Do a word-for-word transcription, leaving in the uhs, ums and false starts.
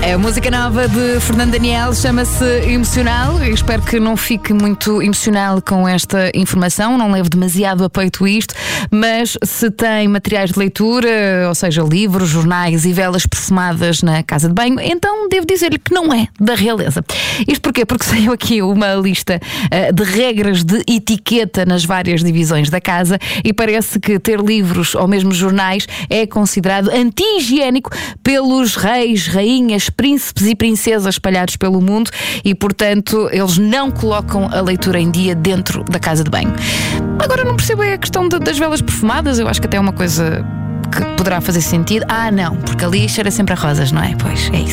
É a música nova de Fernando Daniel, chama-se Emocional. Eu espero que não fique muito emocional com esta informação, não leve demasiado a peito isto, mas se tem materiais de leitura, ou seja, livros, jornais e velas perfumadas na casa de banho, então devo dizer-lhe que não é da realeza. Isto porquê? Porque saiu aqui uma lista uh, de regras de etiqueta nas várias divisões da casa e parece que ter livros ou mesmo jornais é considerado anti-higiênico pelos reis, rainhas, príncipes e princesas espalhados pelo mundo e, portanto, eles não colocam a leitura em dia dentro da casa de banho. Agora não percebo a questão de, das velas perfumadas, eu acho que até é uma coisa que poderá fazer sentido. Ah, não, porque ali cheira sempre a rosas, não é? Pois, é isso.